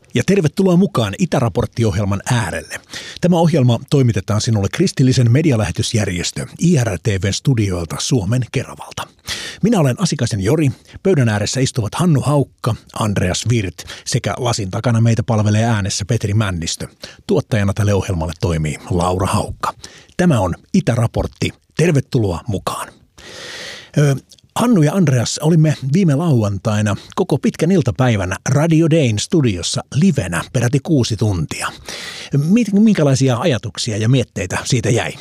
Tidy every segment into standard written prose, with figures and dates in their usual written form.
Ja tervetuloa mukaan Itäraportti-ohjelman äärelle. Tämä ohjelma toimitetaan sinulle kristillisen medialähetysjärjestö IRTV:n studioilta Suomen Keravalta. Minä olen Asikaisen Jori, pöydän ääressä istuvat Hannu Haukka, Andreas Wirth sekä lasin takana meitä palvelee äänessä Petri Männistö. Tuottajana tälle ohjelmalle toimii Laura Haukka. Tämä on Itäraportti. Tervetuloa mukaan. Hannu ja Andreas olimme viime lauantaina koko pitkän iltapäivänä Radio Dayn studiossa livenä peräti 6 tuntia. Minkälaisia ajatuksia ja mietteitä siitä jäi?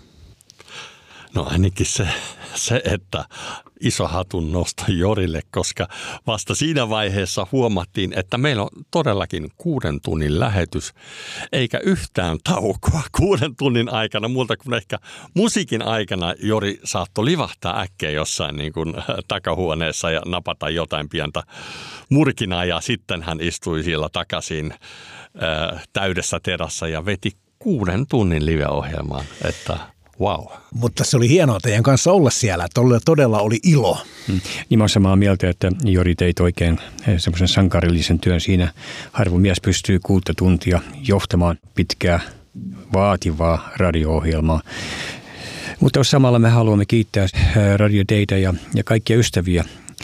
No ainakin se, että iso hatun nosto Jorille, koska vasta siinä vaiheessa huomattiin, että meillä on todellakin 6 tunnin lähetys, eikä yhtään taukoa 6 tunnin aikana, muuta kuin ehkä musiikin aikana Jori saattoi livahtaa äkkiä jossain niin kuin takahuoneessa ja napata jotain pientä murkinaa ja sitten hän istui siellä takaisin täydessä terassa ja veti 6 tunnin live-ohjelmaan, että wow. Mutta se oli hienoa teidän kanssa olla siellä, että todella oli ilo. Niin mä oon samaa mieltä, että Jori teit oikein semmoisen sankarillisen työn siinä. Harvoin mies pystyy 6 tuntia johtamaan pitkää, vaativaa radio-ohjelmaa. Mutta samalla me haluamme kiittää Radio Dayta ja kaikkia ystäviä,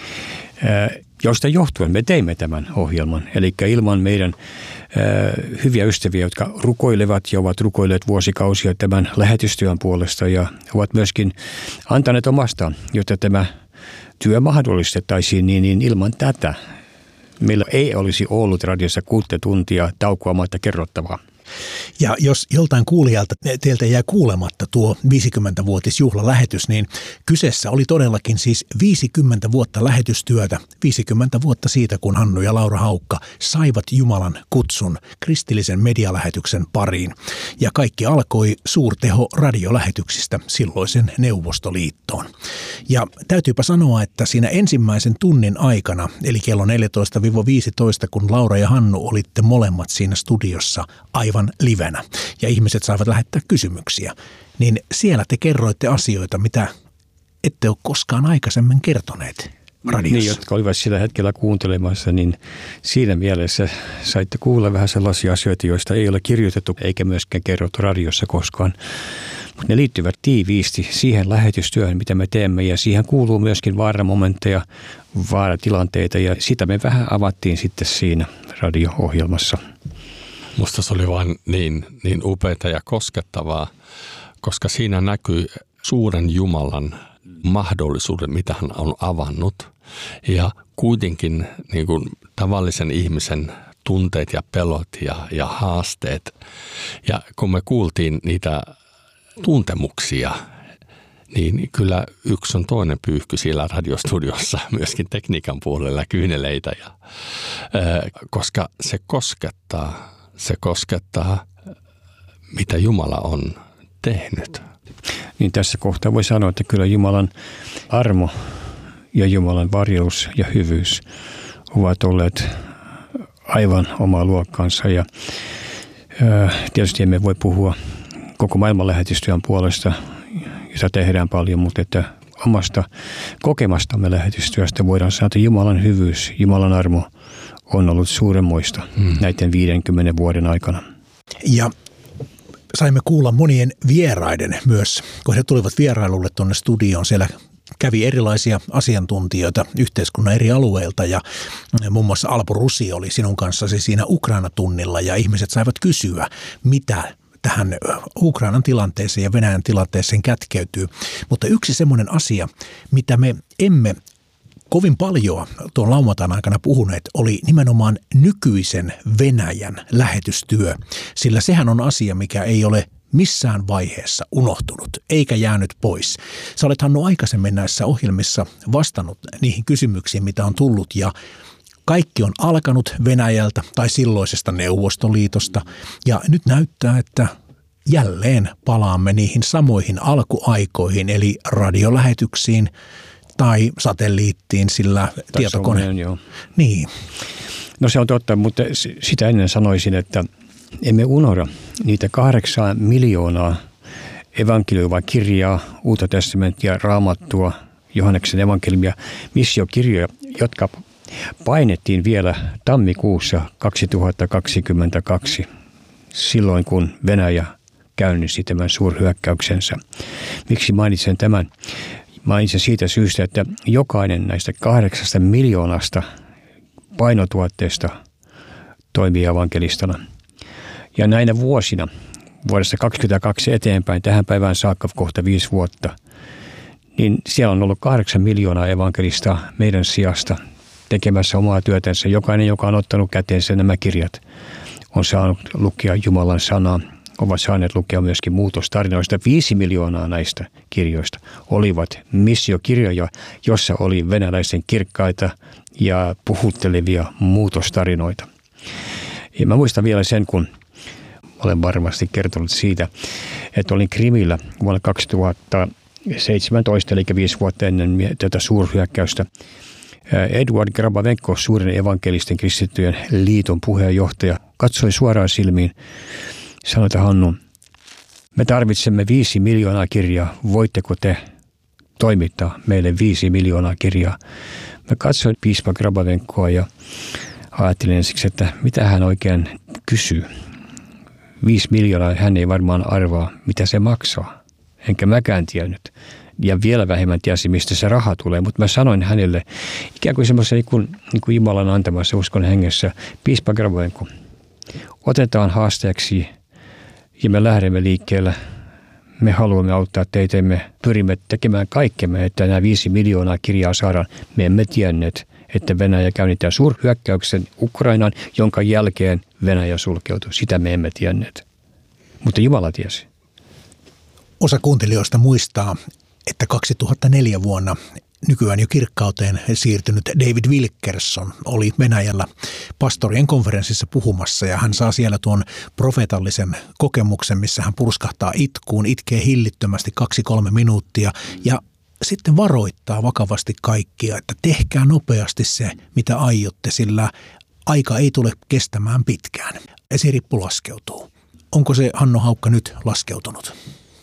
joista johtuen me teimme tämän ohjelman. Eli ilman meidän hyviä ystäviä, jotka rukoilevat ja ovat rukoilleet vuosikausia tämän lähetystyön puolesta ja ovat myöskin antaneet omastaan, jotta tämä työ mahdollistettaisiin, niin ilman tätä meillä ei olisi ollut radiossa 6 tuntia taukoamatta kerrottavaa. Ja jos joltain kuulijalta teiltä jää kuulematta tuo 50-vuotisjuhlalähetys, niin kyseessä oli todellakin siis 50 vuotta lähetystyötä, 50 vuotta siitä, kun Hannu ja Laura Haukka saivat Jumalan kutsun kristillisen medialähetyksen pariin. Ja kaikki alkoi suurteho radiolähetyksistä silloisen Neuvostoliittoon. Ja täytyypä sanoa, että siinä ensimmäisen tunnin aikana, eli kello 14-15, kun Laura ja Hannu olitte molemmat siinä studiossa aivan livenä ja ihmiset saivat lähettää kysymyksiä, niin siellä te kerroitte asioita, mitä ette ole koskaan aikaisemmin kertoneet radiossa. Niin, jotka olivat sillä hetkellä kuuntelemassa, niin siinä mielessä saitte kuulla vähän sellaisia asioita, joista ei ole kirjoitettu eikä myöskään kerrottu radiossa koskaan. Mutta ne liittyvät tiiviisti siihen lähetystyöhön, mitä me teemme, ja siihen kuuluu myöskin vaaramomentteja, vaaratilanteita, ja sitä me vähän avattiin sitten siinä radio-ohjelmassa. Musta se oli vain niin upeata ja koskettavaa, koska siinä näkyy suuren Jumalan mahdollisuuden, mitä hän on avannut. Ja kuitenkin niin kuin tavallisen ihmisen tunteet ja pelot ja haasteet. Ja kun me kuultiin niitä tuntemuksia, niin kyllä yksi on toinen pyyhky siellä radiostudiossa, myöskin tekniikan puolella kyyneleitä, koska se koskettaa, mitä Jumala on tehnyt. Niin tässä kohtaa voi sanoa, että kyllä Jumalan armo ja Jumalan varjelus ja hyvyys ovat olleet aivan omaa luokkaansa. Ja tietysti emme voi puhua koko maailman lähetystyön puolesta, jota tehdään paljon, mutta että omasta kokemastamme lähetystyöstä voidaan sanoa, että Jumalan hyvyys, Jumalan armo on ollut suuremmoista näiden 50 vuoden aikana. Ja saimme kuulla monien vieraiden myös, kun he tulivat vierailulle tuonne studioon. Siellä kävi erilaisia asiantuntijoita yhteiskunnan eri alueilta ja muun muassa Alpo Rusi oli sinun kanssasi siinä Ukraina-tunnilla ja ihmiset saivat kysyä, mitä tähän Ukrainan tilanteeseen ja Venäjän tilanteeseen kätkeytyy. Mutta yksi semmoinen asia, mitä me emme kovin paljon tuon lauantain aikana puhuneet, oli nimenomaan nykyisen Venäjän lähetystyö, sillä sehän on asia, mikä ei ole missään vaiheessa unohtunut eikä jäänyt pois. Sä olet, Hannu, aikaisemmin näissä ohjelmissa vastannut niihin kysymyksiin, mitä on tullut, ja kaikki on alkanut Venäjältä tai silloisesta Neuvostoliitosta, ja nyt näyttää, että jälleen palaamme niihin samoihin alkuaikoihin, eli radiolähetyksiin tai satelliittiin, sillä tietokoneen. Joo. Niin. No se on totta, mutta sitä ennen sanoisin, että emme unohda niitä 8 miljoonaa evankelioivaa kirjaa, Uutta testamenttia, Raamattua, Johanneksen evankeliumia, missiokirjoja, jotka painettiin vielä tammikuussa 2022, silloin kun Venäjä käynnisti tämän suurhyökkäyksensä. Miksi mainitsen tämän? Mainitsen siitä syystä, että jokainen näistä 8 miljoonasta painotuotteesta toimii evankelistana. Ja näinä vuosina, vuodesta 2022 eteenpäin, tähän päivään saakka kohta 5 vuotta, niin siellä on ollut 8 miljoonaa evankelistaa meidän sijasta tekemässä omaa työtänsä. Jokainen, joka on ottanut käteensä nämä kirjat, on saanut lukea Jumalan sanaa, ovat saaneet lukea myöskin muutostarinoista. 5 miljoonaa näistä kirjoista olivat missiokirjoja, jossa oli venäläisten kirkkaita ja puhuttelevia muutostarinoita. Ja mä muistan vielä sen, kun olen varmasti kertonut siitä, että olin Krimillä vuonna 2017, eli 5 vuotta ennen tätä suurhyökkäystä. Eduard Grabavenko, suuren evankelisten kristittyjen liiton puheenjohtaja, katsoi suoraan silmiin. Sanoi, että Hannu, me tarvitsemme 5 miljoonaa kirjaa. Voitteko te toimittaa meille 5 miljoonaa kirjaa? Mä katsoin piispa Grabavenkoa ja ajattelin ensiksi, että mitä hän oikein kysyy. 5 miljoonaa, hän ei varmaan arvaa, mitä se maksaa. Enkä mäkään tiennyt. Ja vielä vähemmän tiesi, mistä se raha tulee. Mutta mä sanoin hänelle ikään kuin semmoisen niin kuin Jumalan antamassa uskon hengessä, piispa Grabavenko, otetaan haasteeksi ja me lähdemme liikkeelle. Me haluamme auttaa teitä, me pyrimme tekemään kaikkemme, että nämä 5 miljoonaa kirjaa saadaan. Me emme tienneet, että Venäjä käynnittää suurhyökkäyksen Ukrainaan, jonka jälkeen Venäjä sulkeutui. Sitä me emme tienneet. Mutta Jumala tiesi. Osa kuuntelijoista muistaa, että 2004 vuonna nykyään jo kirkkauteen siirtynyt David Wilkerson oli Venäjällä pastorien konferenssissa puhumassa ja hän saa siellä tuon profeetallisen kokemuksen, missä hän purskahtaa itkuun, itkee hillittömästi 2-3 minuuttia ja sitten varoittaa vakavasti kaikkia, että tehkää nopeasti se, mitä aiotte, sillä aika ei tule kestämään pitkään. Esirippu laskeutuu. Onko se, Hanno Haukka, nyt laskeutunut?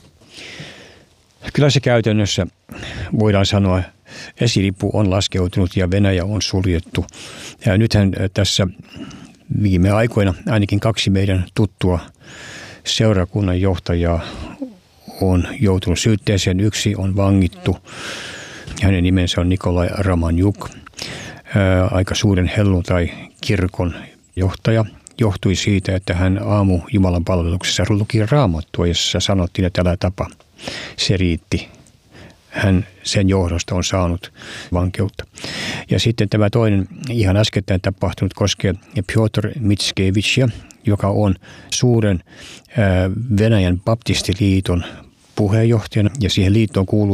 Kyllä se käytännössä voidaan sanoa, esirippu on laskeutunut ja Venäjä on suljettu. Ja nythän tässä viime aikoina ainakin 2 meidän tuttua seurakunnan johtajaa on joutunut syytteeseen. Yksi on vangittu. Hänen nimensä on Nikolai Ramanjuk, aika suuren helluntai-kirkon johtaja. Johtui siitä, että hän aamu Jumalan palveluksessa luki Raamattua, jossa sanottiin, että älä tapa. Se riitti. Hän sen johdosta on saanut vankeutta. Ja sitten tämä toinen ihan äskettäin tapahtunut koskee Piotr Mitskevicia, joka on suuren Venäjän baptistiliiton puheenjohtajana. Ja siihen liittoon kuuluu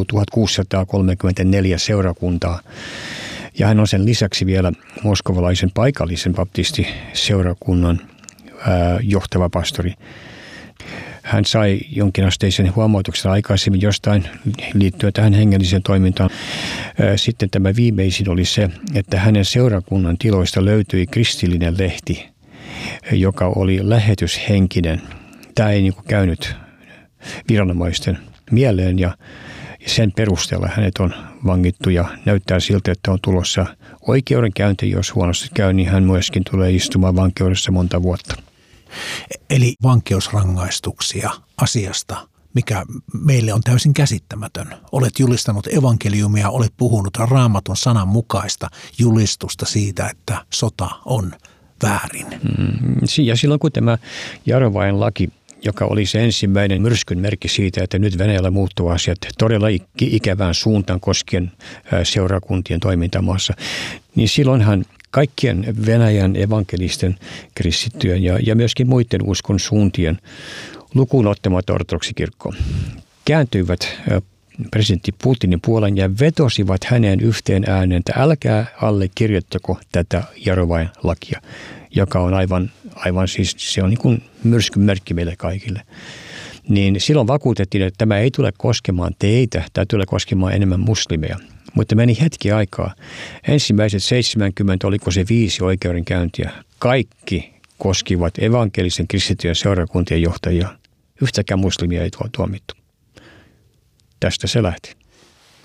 1634 seurakuntaa. Ja hän on sen lisäksi vielä moskovalaisen paikallisen baptistiseurakunnan johtava pastori. Hän sai jonkinasteisen huomautuksen aikaisemmin jostain liittyen tähän hengelliseen toimintaan. Sitten tämä viimeisin oli se, että hänen seurakunnan tiloista löytyi kristillinen lehti, joka oli lähetyshenkinen. Tämä ei käynyt viranomaisten mieleen ja sen perusteella hänet on vangittu ja näyttää siltä, että on tulossa oikeudenkäynti. Jos huonosti käy, niin hän myöskin tulee istumaan vankeudessa monta vuotta. Eli vankeusrangaistuksia asiasta, mikä meille on täysin käsittämätön. Olet julistanut evankeliumia, olet puhunut Raamatun sanan mukaista julistusta siitä, että sota on väärin. Ja silloin kun tämä Jarovain laki, joka oli se ensimmäinen myrskyn merkki siitä, että nyt Venäjällä muuttuu asiat todella ikävään suuntaan koskien seurakuntien toimintamaassa, niin silloinhan kaikkien Venäjän evankelisten kristittyjen ja myöskin muiden uskon suuntien lukuun ottamatta ortodoksikirkko kääntyivät presidentti Putinin puolen ja vetosivat häneen yhteen ääneen, että älkää allekirjoittako tätä Jarovain lakia, joka on aivan siis se on niin kuin myrskyn merkki meille kaikille. Niin silloin vakuutettiin, että tämä ei tule koskemaan teitä, tämä tulee koskemaan enemmän muslimeja. Mutta meni hetki aikaa. Ensimmäiset 70, oliko se 5 oikeudenkäyntiä, kaikki koskivat evankelisen kristittyjen seurakuntien johtajia. Yhtäkään muslimia ei tuomittu. Tästä se lähti.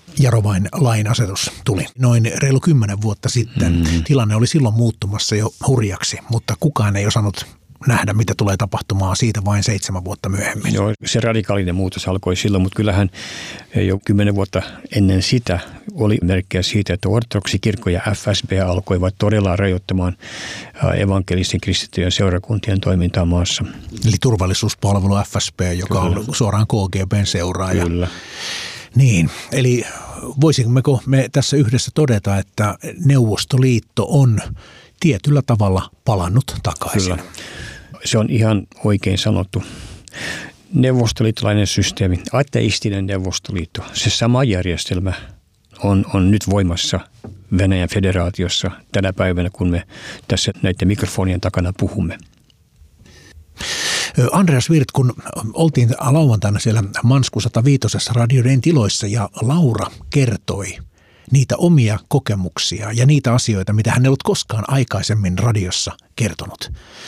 Jarovain lain asetus tuli noin reilu 10 vuotta sitten. Tilanne oli silloin muuttumassa jo hurjaksi, mutta kukaan ei osannut nähdä, mitä tulee tapahtumaan siitä vain 7 vuotta myöhemmin. Joo, se radikaalinen muutos alkoi silloin, mutta kyllähän jo 10 vuotta ennen sitä oli merkkejä siitä, että ortodoksikirkko ja FSB alkoivat todella rajoittamaan evankelisten kristittyjen seurakuntien toimintaa maassa. Eli turvallisuuspalvelu FSB, joka on suoraan KGB:n seuraaja. Kyllä. Niin, eli voisimmeko me tässä yhdessä todeta, että Neuvostoliitto on tietyllä tavalla palannut takaisin? Kyllä. Se on ihan oikein sanottu. Neuvostoliittolainen systeemi, ateistinen Neuvostoliitto, se sama järjestelmä on nyt voimassa Venäjän federaatiossa tänä päivänä, kun me tässä näiden mikrofonien takana puhumme. Andreas Wirth, kun oltiin lauantaina siellä Mansku 105 radioiden tiloissa ja Laura kertoi niitä omia kokemuksia ja niitä asioita, mitä hän ei ollut koskaan aikaisemmin radiossa kertonut,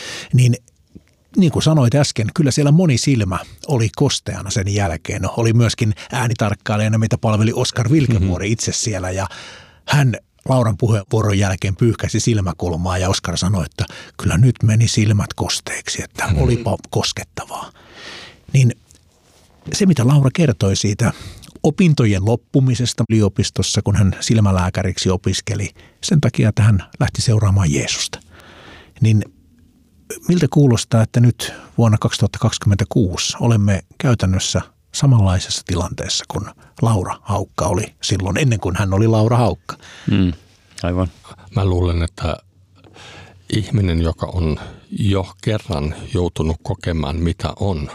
niin kuin sanoit äsken, kyllä siellä moni silmä oli kosteana sen jälkeen. No, oli myöskin äänitarkkailijana, mitä palveli Oskar Wilkevuori itse siellä, ja hän Lauran puheenvuoron jälkeen pyyhkäsi silmäkulmaa ja Oskar sanoi, että kyllä nyt meni silmät kosteeksi, että olipa koskettavaa. Niin se, mitä Laura kertoi siitä opintojen loppumisesta yliopistossa, kun hän silmälääkäriksi opiskeli, sen takia, että hän lähti seuraamaan Jeesusta, niin miltä kuulostaa, että nyt vuonna 2026 olemme käytännössä samanlaisessa tilanteessa kuin Laura Haukka oli silloin, ennen kuin hän oli Laura Haukka? Aivan. Mä luulen, että ihminen, joka on jo kerran joutunut kokemaan, mitä on,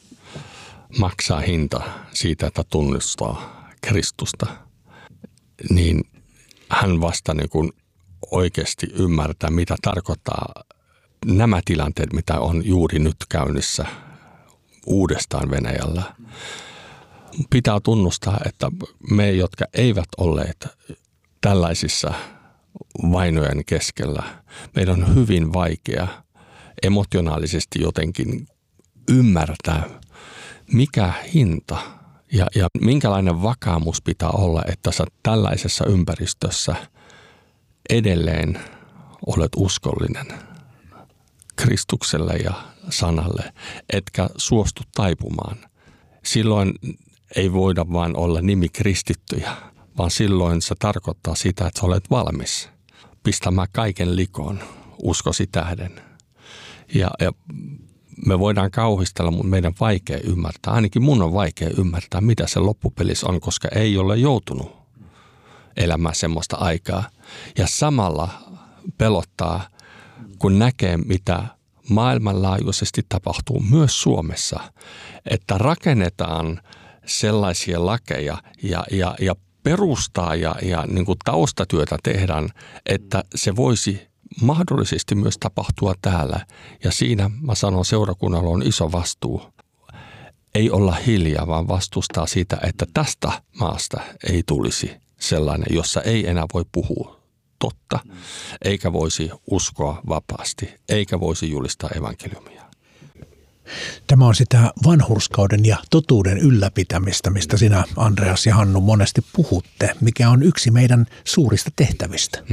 maksaa hinta siitä, että tunnustaa Kristusta, niin hän vasta niin kuin oikeasti ymmärtää, mitä tarkoittaa nämä tilanteet, mitä on juuri nyt käynnissä uudestaan Venäjällä. Pitää tunnustaa, että me, jotka eivät olleet tällaisissa vainojen keskellä, meidän on hyvin vaikea emotionaalisesti jotenkin ymmärtää, mikä hinta ja minkälainen vakaumus pitää olla, että sä tällaisessa ympäristössä edelleen olet uskollinen Kristukselle ja sanalle, etkä suostu taipumaan. Silloin ei voida vaan olla nimi kristittyjä, vaan silloin se tarkoittaa sitä, että sä olet valmis pistämään kaiken likoon uskosi tähden. Ja me voidaan kauhistella, mutta meidän vaikea ymmärtää, ainakin mun on vaikea ymmärtää, mitä se loppupelissä on, koska ei ole joutunut elämään semmoista aikaa. Ja samalla pelottaa, kun näkee, mitä maailmanlaajuisesti tapahtuu myös Suomessa, että rakennetaan sellaisia lakeja ja perustaa ja niin kuin taustatyötä tehdään, että se voisi mahdollisesti myös tapahtua täällä. Ja siinä mä sanon, seurakunnalla on iso vastuu. Ei olla hiljaa, vaan vastustaa sitä, että tästä maasta ei tulisi sellainen, jossa ei enää voi puhua totta, eikä voisi uskoa vapaasti, eikä voisi julistaa evankeliumia. Tämä on sitä vanhurskauden ja totuuden ylläpitämistä, mistä sinä, Andreas ja Hannu, monesti puhutte, mikä on yksi meidän suurista tehtävistä.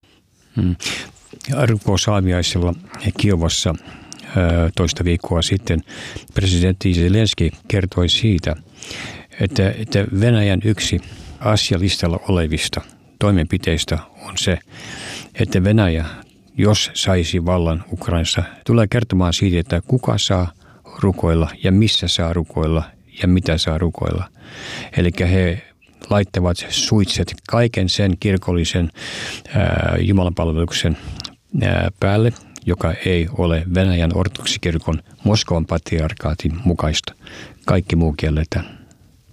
Rukousaamiaisella Kiovassa toista viikkoa sitten presidentti Zelenski kertoi siitä, että Venäjän yksi asialistalla olevista toimenpiteistä on se, että Venäjä, jos saisi vallan Ukrainassa, tulee kertomaan siitä, että kuka saa rukoilla ja missä saa rukoilla ja mitä saa rukoilla. Eli he laittavat suitset kaiken sen kirkollisen jumalanpalveluksen päälle, joka ei ole Venäjän ortodoksikirkon Moskovan patriarkaatin mukaista. Kaikki muu kielletään.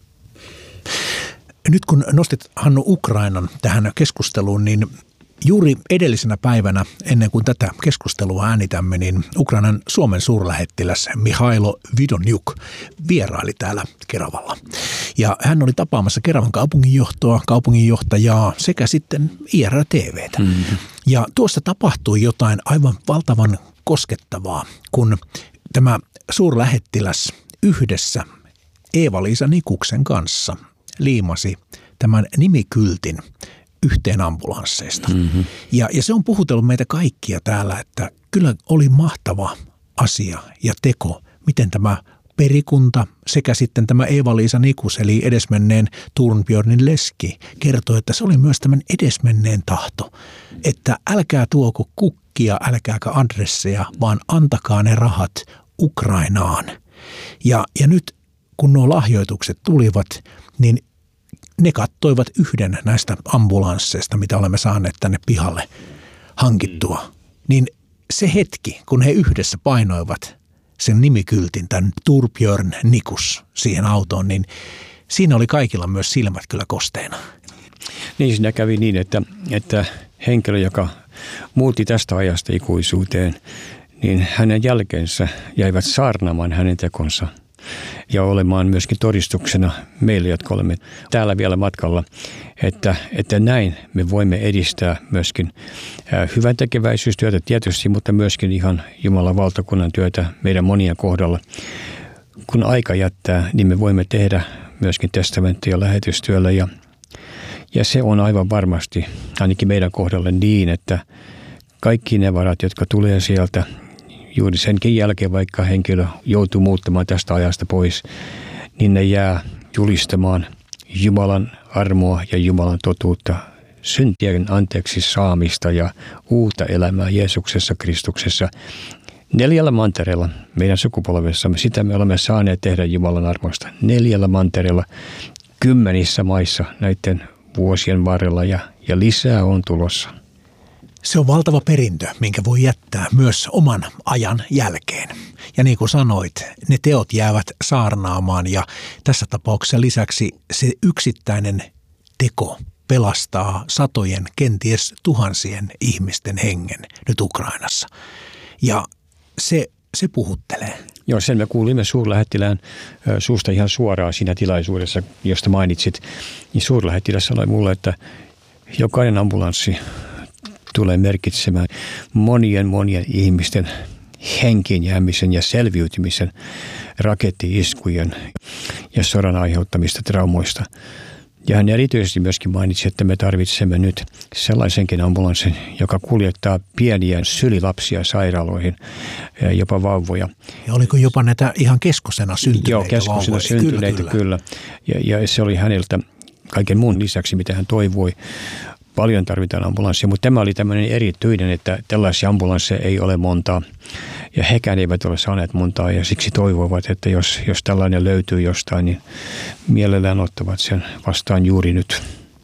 Nyt kun nostit, Hannu, Ukrainan tähän keskusteluun, niin juuri edellisenä päivänä, ennen kuin tätä keskustelua äänitämme, niin Ukrainan Suomen suurlähettiläs Mihailo Vidonjuk vieraili täällä Keravalla. Ja hän oli tapaamassa Keravan kaupunginjohtajaa sekä sitten IRTVtä. Ja tuossa tapahtui jotain aivan valtavan koskettavaa, kun tämä suurlähettiläs yhdessä Eeva-Liisa Nikuksen kanssa liimasi tämän nimikyltin yhteen ambulansseista. Mm-hmm. Ja se on puhutellut meitä kaikkia täällä, että kyllä oli mahtava asia ja teko, miten tämä perikunta sekä sitten tämä Eeva-Liisa Nikus, eli edesmenneen Turnbjörnin leski, kertoi, että se oli myös tämän edesmenneen tahto, että älkää tuoko kukkia, älkääkä adresseja, vaan antakaa ne rahat Ukrainaan. Ja nyt kun nuo lahjoitukset tulivat, niin ne kattoivat yhden näistä ambulansseista, mitä olemme saaneet tänne pihalle hankittua. Niin se hetki, kun he yhdessä painoivat sen nimikyltin, tämän Turnbjörn Nikus siihen autoon, niin siinä oli kaikilla myös silmät kyllä kosteena. Niin siinä kävi niin, että henkilö, joka muutti tästä ajasta ikuisuuteen, niin hänen jälkeensä jäivät saarnaamaan hänen tekonsa ja olemaan myöskin todistuksena meille, jotka olemme täällä vielä matkalla, että näin me voimme edistää myöskin hyväntekeväisyystyötä tietysti, mutta myöskin ihan Jumalan valtakunnan työtä meidän monien kohdalla. Kun aika jättää, niin me voimme tehdä myöskin testamentti- ja lähetystyöllä ja se on aivan varmasti ainakin meidän kohdalle niin, että kaikki ne varat, jotka tulee sieltä, juuri senkin jälkeen, vaikka henkilö joutuu muuttamaan tästä ajasta pois, niin ne jää julistamaan Jumalan armoa ja Jumalan totuutta, syntien anteeksi saamista ja uutta elämää Jeesuksessa Kristuksessa. 4 mantereella meidän sukupolvessamme, sitä me olemme saaneet tehdä Jumalan armosta. 4 mantereella 10 maissa näiden vuosien varrella ja lisää on tulossa. Se on valtava perintö, minkä voi jättää myös oman ajan jälkeen. Ja niin kuin sanoit, ne teot jäävät saarnaamaan ja tässä tapauksessa lisäksi se yksittäinen teko pelastaa satojen, kenties tuhansien ihmisten hengen nyt Ukrainassa. Ja se puhuttelee. Joo, sen me kuulimme suurlähettilään suusta ihan suoraan siinä tilaisuudessa, josta mainitsit. Niin suurlähettiläs sanoi mulle, että jokainen ambulanssi tulee merkitsemään monien ihmisten henkiin jäämisen ja selviytymisen raketti-iskujen ja sodan aiheuttamista traumoista. Ja hän erityisesti myöskin mainitsi, että me tarvitsemme nyt sellaisenkin ambulanssin, joka kuljettaa pieniä sylilapsia sairaaloihin, jopa vauvoja. Ja oliko jopa näitä ihan keskosena syntyneitä Joo, keskosena syntyneitä, kyllä. Ja se oli häneltä kaiken muun lisäksi, mitä hän toivoi. Paljon tarvitaan ambulanssia, mutta tämä oli tämmöinen erityinen, että tällaisia ambulansseja ei ole montaa. Ja hekään eivät ole saaneet montaa ja siksi toivovat, että jos tällainen löytyy jostain, niin mielellään ottavat sen vastaan juuri nyt.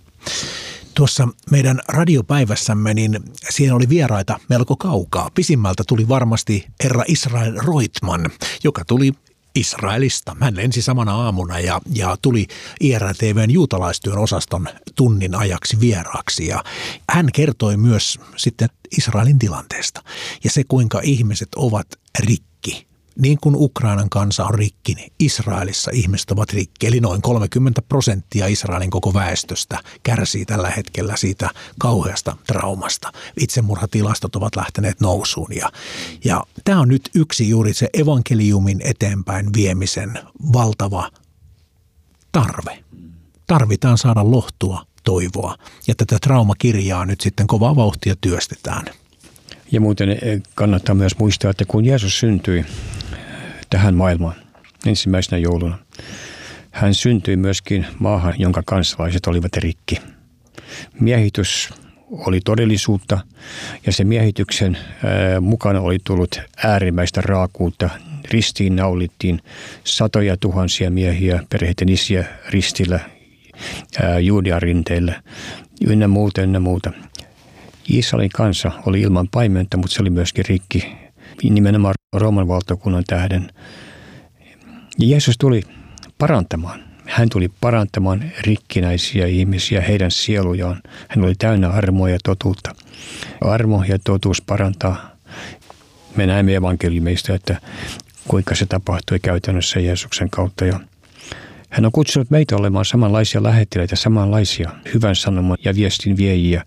Tuossa meidän radiopäivässämme, niin siinä oli vieraita melko kaukaa. Pisimmältä tuli varmasti herra Israel Roitman, joka tuli Israelista. Hän lensi samana aamuna ja tuli IRTV:n juutalaistyön osaston tunnin ajaksi vieraaksi. Ja hän kertoi myös sitten Israelin tilanteesta ja se, kuinka ihmiset ovat rikki. Niin kuin Ukrainan kansa on rikki, niin Israelissa ihmiset ovat rikki. Eli noin 30% Israelin koko väestöstä kärsii tällä hetkellä siitä kauheasta traumasta. Itsemurhatilastot ovat lähteneet nousuun. Ja tämä on nyt yksi juuri se evankeliumin eteenpäin viemisen valtava tarve. Tarvitaan saada lohtua, toivoa. Ja tätä traumakirjaa nyt sitten kovaa vauhtia työstetään. Ja muuten kannattaa myös muistaa, että kun Jeesus syntyi tähän maailmaan ensimmäisenä jouluna, hän syntyi myöskin maahan, jonka kansalaiset olivat rikki. Miehitys oli todellisuutta ja se miehityksen mukana oli tullut äärimmäistä raakuutta. Ristiin naulittiin satoja tuhansia miehiä, perheiden isiä ristillä, Juudean rinteillä, ynnä muuta. Israelin kansa oli ilman paimenta, mutta se oli myöskin rikki, nimenomaan Rooman valtakunnan tähden. Ja Jeesus tuli parantamaan. Hän tuli parantamaan rikkinäisiä ihmisiä, heidän sielujaan. Hän oli täynnä armoa ja totuutta. Armo ja totuus parantaa. Me näemme evankeliumeista, että kuinka se tapahtui käytännössä Jeesuksen kautta. Ja hän on kutsunut meitä olemaan samanlaisia lähettiläitä, samanlaisia hyvän sanoman ja viestin viejiä.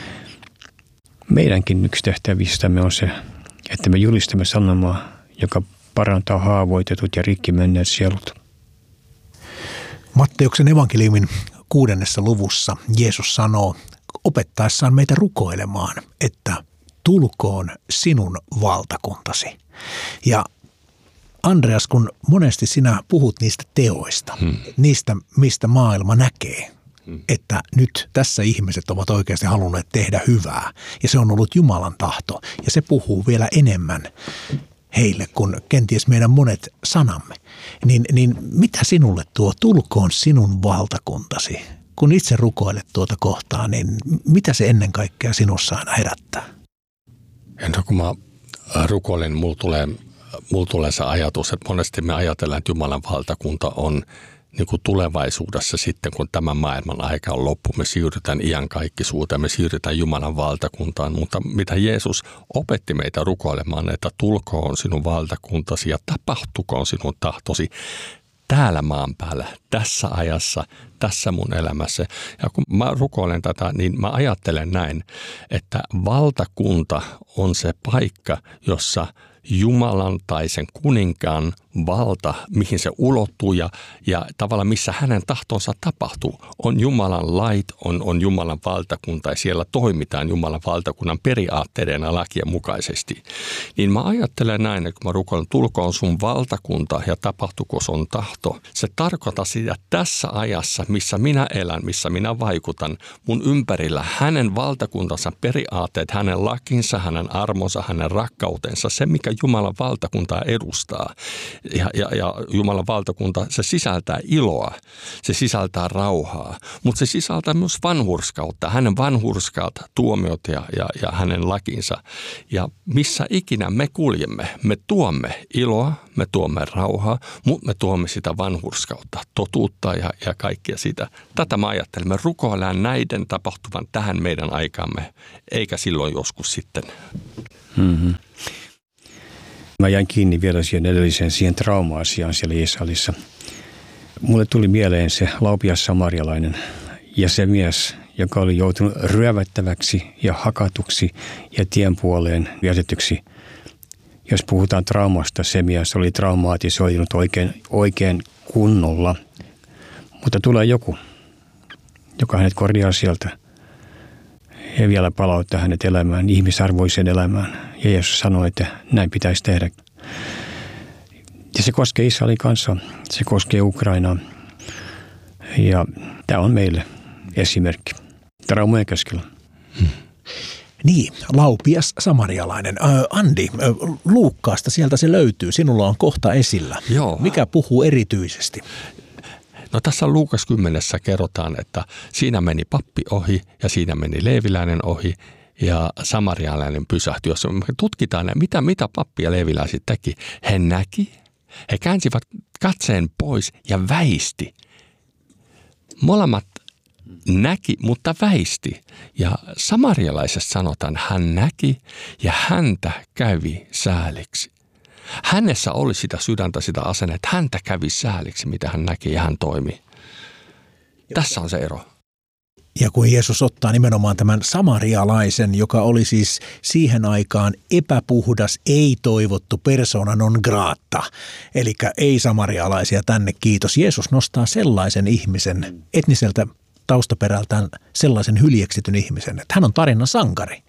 Meidänkin yksi tehtävistämme on se, että me julistamme sanomaa, joka parantaa haavoitetut ja rikki menneet sielut. Matteuksen evankeliumin 6. luvussa Jeesus sanoo opettaessaan meitä rukoilemaan, että tulkoon sinun valtakuntasi. Ja Andreas, kun monesti sinä puhut niistä teoista, niistä mistä maailma näkee, että nyt tässä ihmiset ovat oikeasti halunneet tehdä hyvää ja se on ollut Jumalan tahto ja se puhuu vielä enemmän heille kuin kenties meidän monet sanamme. Niin mitä sinulle tuo tulkoon sinun valtakuntasi? Kun itse rukoilet tuota kohtaa, niin mitä se ennen kaikkea sinussa aina herättää? Kun mä rukoilen, mulla tulee se ajatus, että monesti me ajatellaan, että Jumalan valtakunta on niin kuin tulevaisuudessa sitten, kun tämän maailman aika on loppu, me siirrytään iankaikkisuuteen, me siirrytään Jumalan valtakuntaan, mutta mitä Jeesus opetti meitä rukoilemaan, että tulkoon sinun valtakuntasi ja tapahtukoon sinun tahtosi täällä maan päällä, tässä ajassa, tässä mun elämässä. Ja kun mä rukoilen tätä, niin mä ajattelen näin, että valtakunta on se paikka, jossa Jumalan tai sen kuninkaan valta, mihin se ulottuu ja tavallaan missä hänen tahtonsa tapahtuu, on Jumalan lait, on Jumalan valtakunta ja siellä toimitaan Jumalan valtakunnan periaatteiden ja lakien mukaisesti. Niin mä ajattelen näin, että kun mä rukoilen, tulkoon sun valtakunta ja tapahtuko sun tahto, se tarkoittaa sitä tässä ajassa, missä minä elän, missä minä vaikutan, mun ympärillä hänen valtakuntansa periaatteet, hänen lakinsa, hänen armonsa, hänen rakkautensa, se mikä Jumalan valtakuntaa edustaa. Ja Jumalan valtakunta, se sisältää iloa, se sisältää rauhaa, mutta se sisältää myös vanhurskautta, hänen vanhurskaat tuomiot ja hänen lakinsa. Ja missä ikinä me kuljemme, me tuomme iloa, me tuomme rauhaa, mutta me tuomme sitä vanhurskautta, totuutta ja kaikkea sitä. Tätä mä ajattelen, me rukoillaan näiden tapahtuvan tähän meidän aikaamme, eikä silloin joskus sitten. Mm-hmm. Mä jäin kiinni vielä siihen trauma-asiaan siellä Israelissa. Mulle tuli mieleen se laupias samarialainen ja se mies, joka oli joutunut ryövättäväksi ja hakatuksi ja tien puoleen vietetyksi. Jos puhutaan traumasta, se mies oli traumaatisoitunut oikein kunnolla. Mutta tulee joku, joka hänet korjaa sieltä ja vielä palauttaa hänet elämään, ihmisarvoiseen elämään. Ja Jeesus sanoi, että näin pitäisi tehdä. Ja se koskee Israelin kansaa, se koskee Ukrainaa. Ja tämä on meille esimerkki traumojen keskellä. Niin, laupias samarialainen. Andi, Luukkaasta sieltä se löytyy. Sinulla on kohta esillä. Joo. Mikä puhuu erityisesti? No tässä Luukas 10 kerrotaan, että siinä meni pappi ohi ja siinä meni leeviläinen ohi ja samarialainen pysähtyi. Jos me tutkitaan, mitä pappi ja leeviläiset teki, he näki, he käänsivät katseen pois ja väisti. Molemmat näki, mutta väisti. Ja samarialaisesta sanotaan, hän näki ja häntä kävi sääliksi. Hänessä oli sitä sydäntä, sitä asennetta, että häntä kävi sääliksi, mitä hän näki ja hän toimi. Tässä on se ero. Ja kun Jeesus ottaa nimenomaan tämän samarialaisen, joka oli siis siihen aikaan epäpuhdas, ei-toivottu persona non grata, eli ei samarialaisia tänne kiitos. Jeesus nostaa sellaisen ihmisen, etniseltä taustaperältään sellaisen hyljeksityn ihmisen, että hän on tarinan sankari.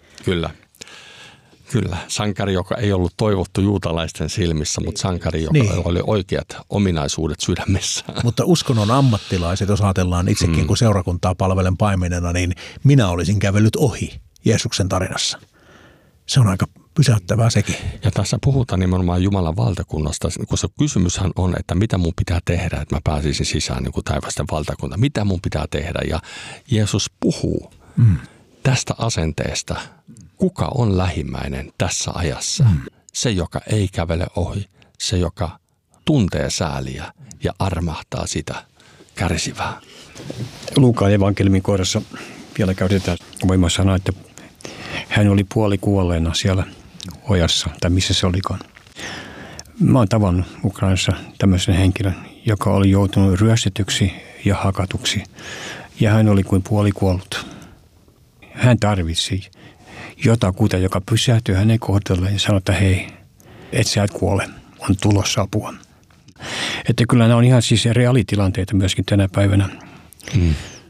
Kyllä, sankari, joka ei ollut toivottu juutalaisten silmissä, mutta sankari, joka oli oikeat ominaisuudet sydämessä. Mutta uskonnon ammattilaiset, jos ajatellaan itsekin, kun seurakuntaa palvelen paimenena, niin minä olisin kävellyt ohi Jeesuksen tarinassa. Se on aika pysäyttävää sekin. Ja tässä puhutaan nimenomaan Jumalan valtakunnasta, kun se kysymyshän on, että mitä mun pitää tehdä, että mä pääsisin sisään niin kuin taivasten valtakunta. Mitä mun pitää tehdä? Ja Jeesus puhuu tästä asenteesta. Kuka on lähimmäinen tässä ajassa? Se, joka ei kävele ohi, se, joka tuntee sääliä ja armahtaa sitä kärsivää. Luukaan evankeliumin kohdassa vielä käytetään, voimme sanoa, että hän oli puolikuolleena siellä ojassa, tai missä se olikaan. Mä oon tavannut Ukrainassa tämmöisen henkilön, joka oli joutunut ryöstetyksi ja hakatuksi, ja hän oli kuin puolikuollut. Hän tarvitsi jotakuta, joka pysähtyy hänen kohdalleen ja sanoo, että hei, et sä et kuole, on tulossa apua. Että kyllä nämä on ihan siis reaalitilanteita myöskin tänä päivänä.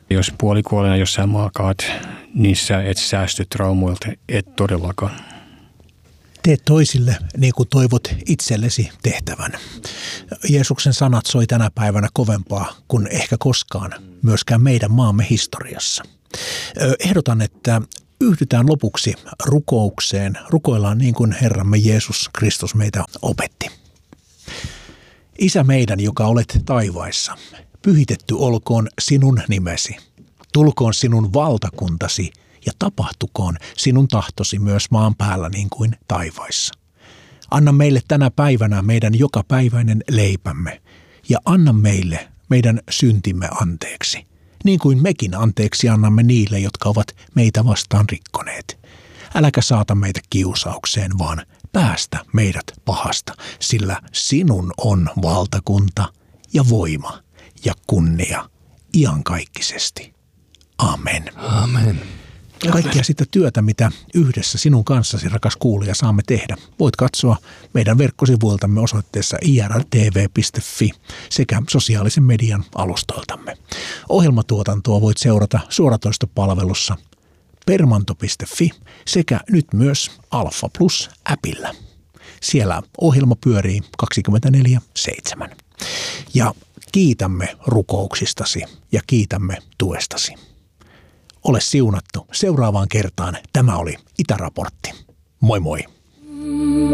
Jos puolikuolleena jossain maakaat, niin sä et säästy traumoilta, et todellakaan. Tee toisille niin kuin toivot itsellesi tehtävän. Jeesuksen sanat soi tänä päivänä kovempaa kuin ehkä koskaan myöskään meidän maamme historiassa. Ehdotan, että yhdytään lopuksi rukoukseen. Rukoillaan niin kuin Herramme Jeesus Kristus meitä opetti. Isä meidän, joka olet taivaissa, pyhitetty olkoon sinun nimesi. Tulkoon sinun valtakuntasi ja tapahtukoon sinun tahtosi myös maan päällä niin kuin taivaissa. Anna meille tänä päivänä meidän jokapäiväinen leipämme ja anna meille meidän syntimme anteeksi, niin kuin mekin anteeksi annamme niille, jotka ovat meitä vastaan rikkoneet. Äläkä saata meitä kiusaukseen, vaan päästä meidät pahasta, sillä sinun on valtakunta ja voima ja kunnia iankaikkisesti. Amen. Amen. Kaikkea sitä työtä, mitä yhdessä sinun kanssasi, rakas kuulija, saamme tehdä, voit katsoa meidän verkkosivuiltamme osoitteessa irtv.fi sekä sosiaalisen median alustoiltamme. Ohjelmatuotantoa voit seurata suoratoistopalvelussa permanto.fi sekä nyt myös Alfa Plus-äpillä. Siellä ohjelma pyörii 24/7. Ja kiitämme rukouksistasi ja kiitämme tuestasi. Ole siunattu. Seuraavaan kertaan tämä oli Itäraportti. Moi moi!